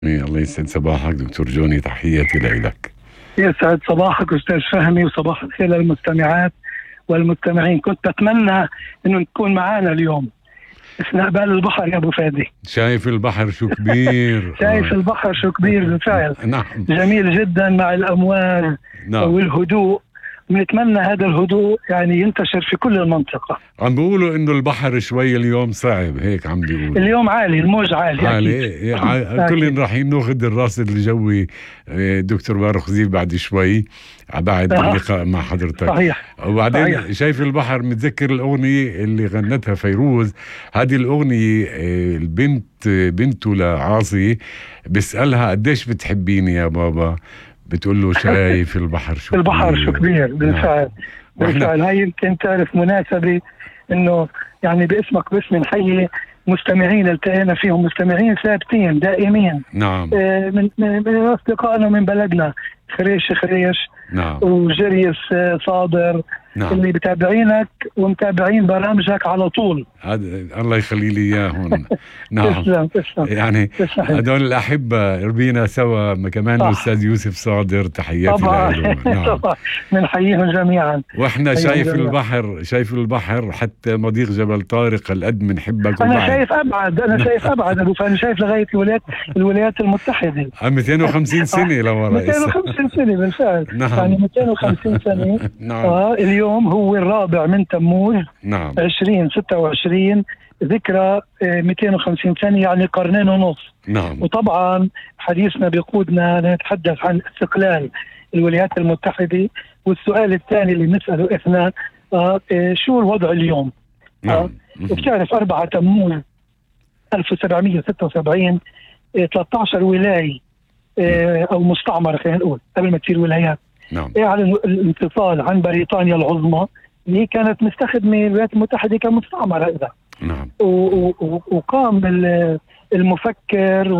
الله يسعد صباحك دكتور جوني، تحياتي لك. يسعد صباحك أستاذ فهمي، وصباح الخير للمستمعات والمستمعين. كنت أتمنى إنه نكون معانا اليوم أثناء بال البحر يا أبو فادي. شايف البحر شو كبير. شايف البحر شو كبير بالفعل. نعم. جميل جدا مع الأمواج. نعم. والهدوء. بنتمنى هذا الهدوء يعني ينتشر في كل المنطقة. عم بيقولوا إنه البحر شوي اليوم صعب، هيك عم بيقولوا. اليوم عالي، الموج عالي. كلنا رايحين ناخذ الراصد الجوي دكتور بارخ زيف بعد شوي بعد اللقاء مع حضرتك. صحيح. وبعدين صحيح. شايف البحر، متذكر الأغنية اللي غنتها فيروز. هذه الأغنية بنته لعاصي بيسألها قديش بتحبيني يا بابا، بتقول له شايف البحر شو كبير. البحر شو كبير بالفعل. بالفعل. هاي يمكن تعرف مناسبة انه يعني باسمك باسم نحيي مستمعين التقينا فيهم، مستمعين ثابتين دائمين. نعم. من اصدقائنا من بلدنا، خريش. نعم. وجريس صادر. نعم. اللي بتابعينك ومتابعين برامجك على طول. الله يخلي لي اياهم. نعم. تسلم. يعني هدول الأحبة ربينا سوا كمان. الأستاذ يوسف صادر، تحياتي له. نعم. طبعا بنحييهم جميعا. واحنا شايف البحر حتى مضيق جبل طارق. القد بنحبك. انا شايف ابعد ابو فهد. شايف لغايه الولايات المتحده 250 سنه لورا. 250 سنه بالفعل. نعم. يعني 250 سنه. نعم. اليوم هو الرابع من تموز. نعم. 2026 ذكرى 250 سنه، يعني قرنين ونص. نعم. وطبعا حديثنا بيقودنا لنتحدث عن استقلال الولايات المتحده، والسؤال الثاني اللي نساله احنا شو الوضع اليوم؟ نعم. بتعرف 4 تموز 1776 13 ولاية أو مستعمرة، خلينا نقول قبل ما تصير ولايات. نعم. أعلن الانفصال عن بريطانيا العظمى اللي كانت مستخدمة الولايات المتحدة كمستعمرة إذا. نعم. وقام المفكر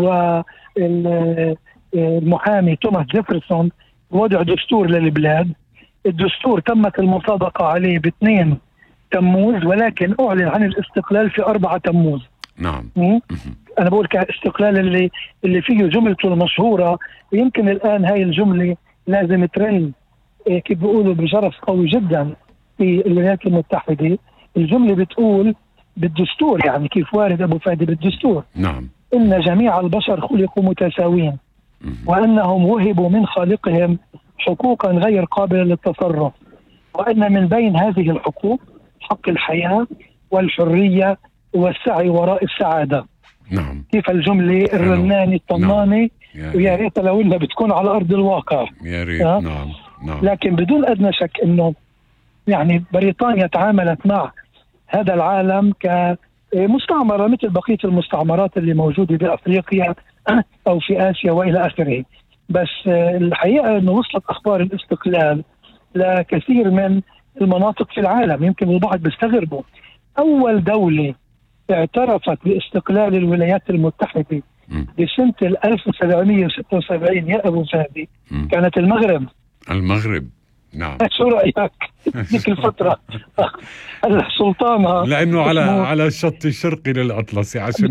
والمحامي توماس جيفرسون بوضع دستور للبلاد. الدستور تمت المصادقة عليه ب2 تموز، ولكن أعلن عن الاستقلال في 4 تموز. نعم. أنا بقول كاستقلال اللي فيه جملته المشهورة، ويمكن الآن هاي الجملة لازم ترن كيف بيقولوا بجرس قوي جدا في الولايات المتحدة. الجملة بتقول بالدستور، يعني كيف وارد أبو فادي بالدستور. نعم. إن جميع البشر خلقوا متساوين، وأنهم وهبوا من خالقهم حقوقا غير قابلة للتصرف، وأن من بين هذه الحقوق حق الحياة والحرية والسعي وراء السعادة. نعم. كيف الجملة الرنانة الطنانة. نعم. ويا ريت لو إنها بتكون على أرض الواقع. يا ريت. نعم. لكن بدون أدنى شك إنه يعني بريطانيا تعاملت مع هذا العالم كمستعمرة مثل بقية المستعمرات اللي موجودة بأفريقيا أو في آسيا وإلى آخره. بس الحقيقة إنه وصلت أخبار الاستقلال لكثير من المناطق في العالم. يمكن البعض بيستغربوا، أول دولة اعترفت باستقلال الولايات المتحدة بسنة 1776 يا أبو فادي كانت المغرب. نعم. شو رأيك ذيك الفترة؟ سلطانها لأنه على الشط الشرقي للأطلسي عشان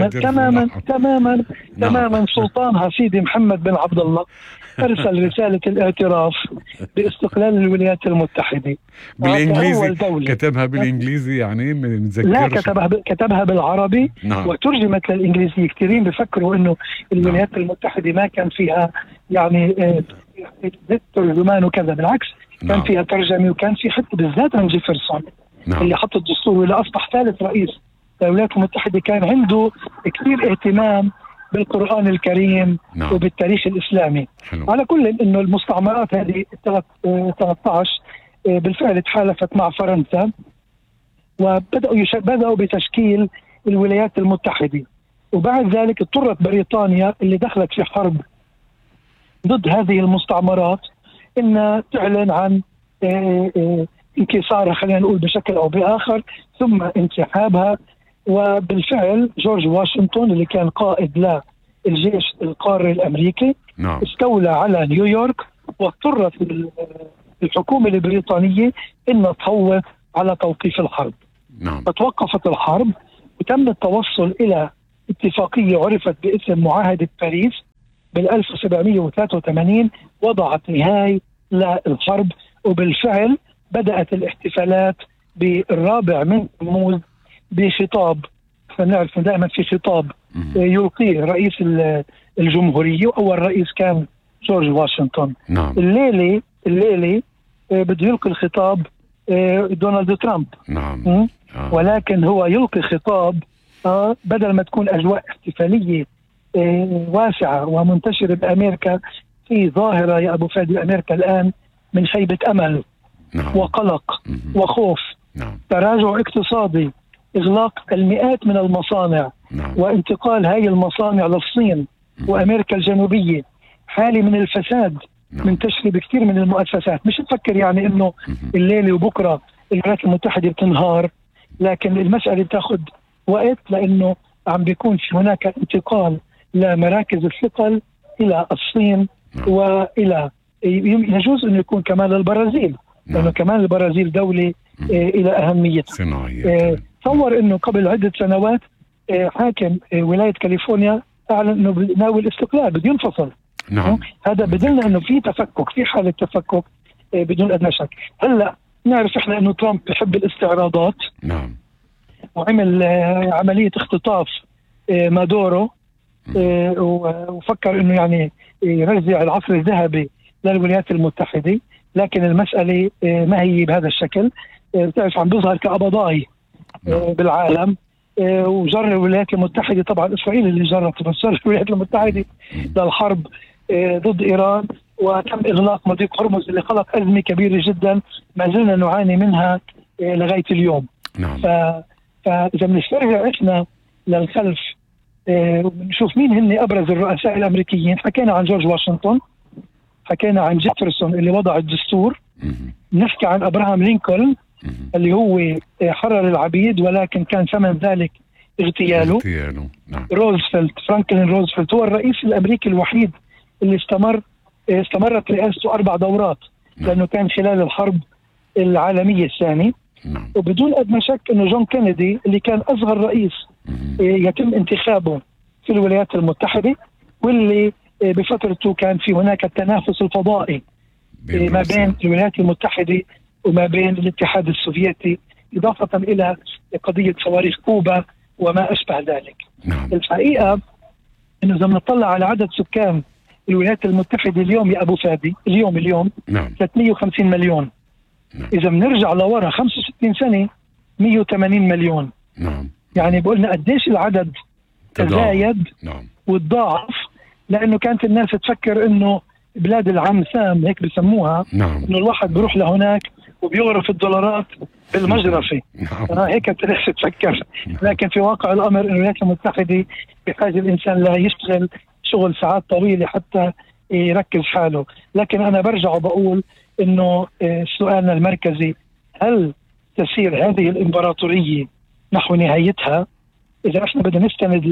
تماما. سلطانها سيدي محمد بن عبد الله أرسل رسالة الاعتراف باستقلال الولايات المتحدة بالإنجليزي. كتبها بالإنجليزي يعني لا، كتبها بالعربي. نعم. وترجمت للإنجليزي. كثيرين بفكروا إنه الولايات المتحدة ما كان فيها يعني ترجمان وكذا، بالعكس كان فيها ترجمة، وكان في حتى بالذات عن جيفرسون اللي حط الدستور واللي أصبح ثالث رئيس الولايات المتحدة كان عنده كثير اهتمام بالقرآن الكريم وبالتاريخ الإسلامي. على كل إنه المستعمرات هذه 13 بالفعل تحالفت مع فرنسا، وبدأوا بتشكيل الولايات المتحدة. وبعد ذلك اضطرت بريطانيا اللي دخلت في حرب ضد هذه المستعمرات إنها تعلن عن انكسارها، خلينا نقول بشكل أو بآخر، ثم انسحابها. وبالفعل جورج واشنطن اللي كان قائد للجيش القاري الأمريكي استولى على نيويورك، واضطرت الحكومة البريطانية إنها تصوت على توقيف الحرب. فتوقفت الحرب وتم التوصل إلى اتفاقية عرفت باسم معاهدة باريس بال 1783 وضعت نهاية للحرب. وبالفعل بدأت الاحتفالات بالرابع من تموز بخطاب، فنعرف دائما في خطاب يلقيه رئيس الجمهورية، وأول رئيس كان جورج واشنطن. نعم. الليلة بده يلقي الخطاب دونالد ترامب. نعم. ولكن هو يلقي خطاب بدل ما تكون أجواء احتفالية واسعة ومنتشرة بأمريكا، في ظاهرة يا أبو فادي أمريكا الآن من خيبة أمل. نعم. وقلق وخوف. نعم. تراجع اقتصادي، إغلاق المئات من المصانع. نعم. وانتقال هاي المصانع للصين وأمريكا الجنوبية. حالة من الفساد نعم. منتشرة بكثير من المؤسسات. مش تفكر يعني إنه الليلة وبكرة الولايات المتحدة بتنهار، لكن المسألة بتاخد وقت، لأنه عم بيكون في هناك انتقال لمراكز الثقل إلى الصين وإلى يجوز أن يكون كمان البرازيل، لأنه كمان البرازيل دولة إلى أهميتها صناعية. تصور أنه قبل عدة سنوات حاكم ولاية كاليفورنيا أعلن أنه ناوي الاستقلال بده ينفصل. نعم. هذا بدلنا أنه في تفكك، في حالة تفكك بدون أدنى شك. هلأ نعرف إحنا أنه ترامب بيحب الاستعراضات. نعم. وعمل عملية اختطاف مادورو، وفكر انه يعني يرجع العصر الذهبي للولايات المتحدة، لكن المسألة ما هي بهذا الشكل. بتعرف عم بيظهر كقبضاي بالعالم، وجر الولايات المتحدة، طبعا إسرائيل اللي جرت، بس جر الولايات المتحدة للحرب ضد إيران، وتم إغلاق مضيق هرمز اللي خلق أزمة كبيرة جدا ما زلنا نعاني منها لغاية اليوم. نعم. فإذا بنسترجع إحنا للخلف ونشوف مين هن أبرز الرؤساء الأمريكيين، حكينا عن جورج واشنطن، حكينا عن جيفرسون اللي وضع الدستور، نحكي عن أبراهام لينكولن اللي هو حرر العبيد ولكن كان ثمن ذلك اغتياله. نعم. روزفلت، فرانكلين روزفلت هو الرئيس الأمريكي الوحيد اللي استمرت رئاسته 4 دورات. نعم. لأنه كان خلال الحرب العالمية الثانية. نعم. وبدون أدنى شك أنه جون كينيدي اللي كان أصغر رئيس يتم انتخابه في الولايات المتحدة، واللي بفترته كان في هناك التنافس الفضائي ما بين الولايات المتحدة وما بين الاتحاد السوفيتي، إضافة إلى قضية صواريخ كوبا وما أشبه ذلك. نعم. الحقيقة أنه إذا بنطلع على عدد سكان الولايات المتحدة اليوم يا أبو فادي، اليوم نعم. 350 مليون. نعم. إذا بنرجع لورا 65 سنة 180 مليون. نعم. يعني بقولنا قديش العدد تزايد. نعم. وتضاعف، لأنه كانت الناس تفكر إنه بلاد العم سام هيك بسموها. نعم. إنه الواحد بيروح لهناك وبيغرف الدولارات بالمجرفة. نعم. هيك الناس تفكر. لكن في واقع الأمر إنه الولايات المتحدة بحاجة الإنسان لا يشتغل شغل ساعات طويلة حتى يركز حاله. لكن أنا برجع وبقول إنه سؤالنا المركزي، هل تسير هذه الإمبراطورية نحو نهايتها؟ إذا إحنا بدنا نستند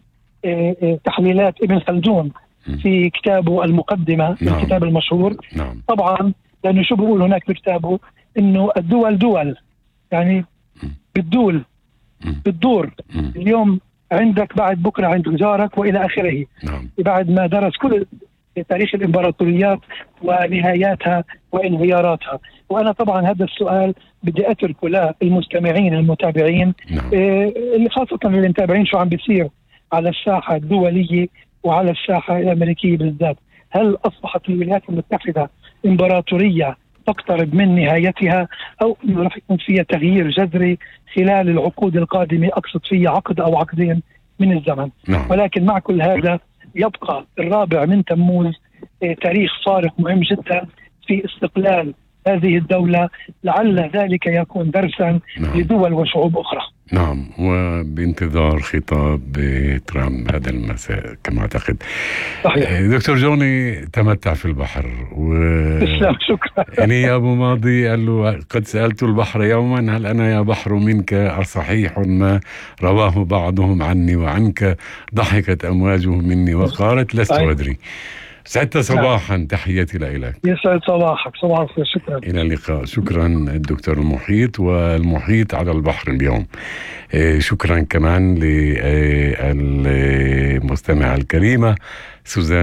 لتحليلات ابن خلدون في كتابه المقدمة، نعم. الكتاب المشهور. نعم. طبعا لأنه شو بيقول هناك بكتابه؟ إنه الدول دول، يعني بتدور اليوم عندك، بعد بكرة عند جارك، وإلى آخره. نعم. بعد ما درس كل تاريخ الإمبراطوريات ونهاياتها وانهياراتها. وأنا طبعا هذا السؤال بدي أتركه للمستمعين المتابعين. نعم. اللي خاصة المتابعين شو عم بيصير على الساحة الدولية وعلى الساحة الأمريكية بالذات. هل أصبحت الولايات المتحدة إمبراطورية تقترب من نهايتها، أو أنه رح يكون فيها تغيير جذري خلال العقود القادمة، أقصد فيها عقد أو عقدين من الزمن. نعم. ولكن مع كل هذا يبقى الرابع من تموز تاريخ فارق مهم جدا في استقلال هذه الدولة، لعل ذلك يكون درسا نعم. لدول وشعوب أخرى. نعم. وبانتظار خطاب ترامب هذا المساء كما أعتقد. صحيح. دكتور جوني، تمتع في البحر تسلم، شكرا. يعني يا أبو ماضي قال له: قد سألت البحر يوما هل أنا يا بحر منك أصحيح ما رواه بعضهم عني وعنك، ضحكت أمواجه مني وقالت لست أدري. سعدت صباحا، تحياتي لك. يسعد صباحك، صباح الخير، شكرا. إلى اللقاء. شكرا الدكتور المحيط، والمحيط على البحر اليوم. شكرا كمان للمستمعة الكريمة سوزان